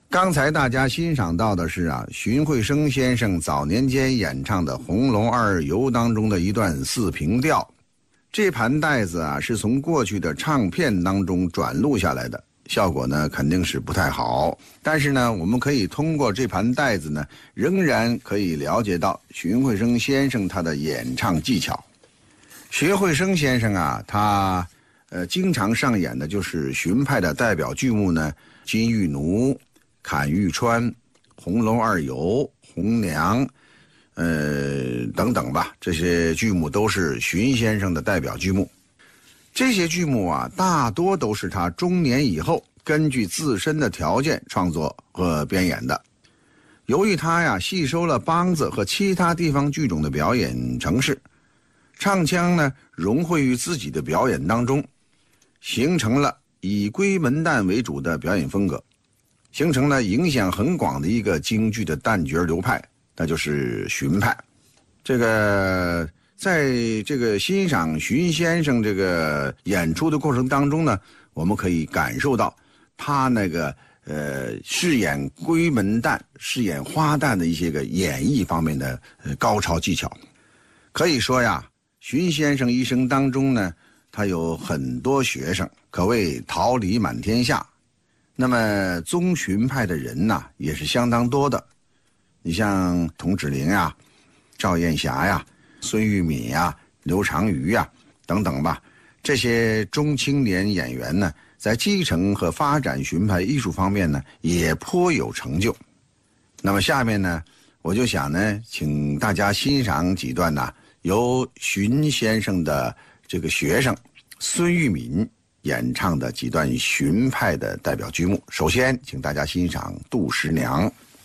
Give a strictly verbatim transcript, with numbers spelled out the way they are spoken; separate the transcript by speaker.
Speaker 1: 刚才大家欣赏到的是啊，荀慧生先生早年间演唱的《红楼二游》当中的一段四平调。这盘带子啊，是从过去的唱片当中转录下来的，效果呢肯定是不太好。但是呢，我们可以通过这盘带子呢，仍然可以了解到荀慧生先生他的演唱技巧。荀慧生先生啊，他呃经常上演的就是荀派的代表剧目呢，《金玉奴》、砍玉川、红楼二游、红娘，呃等等吧，这些剧目都是荀先生的代表剧目。这些剧目啊，大多都是他中年以后根据自身的条件创作和编演的。由于他呀吸收了梆子和其他地方剧种的表演程式，唱腔呢融汇于自己的表演当中，形成了以闺门旦为主的表演风格，形成了影响很广的一个京剧的旦角流派，那就是荀派。这个在这个欣赏荀先生这个演出的过程当中呢，我们可以感受到他那个呃饰演闺门旦、饰演花旦的一些个演绎方面的呃高超技巧。可以说呀，荀先生一生当中呢，他有很多学生，可谓桃李满天下。那么宗荀派的人呐、啊，也是相当多的。你像童芷苓呀、赵艳霞呀、孙玉敏呀、刘长瑜呀等等吧，这些中青年演员呢，在继承和发展荀派艺术方面呢，也颇有成就。那么下面呢，我就想呢，请大家欣赏几段呢，由荀先生的这个学生孙玉敏演唱的几段荀派的代表剧目。首先请大家欣赏《杜十娘》。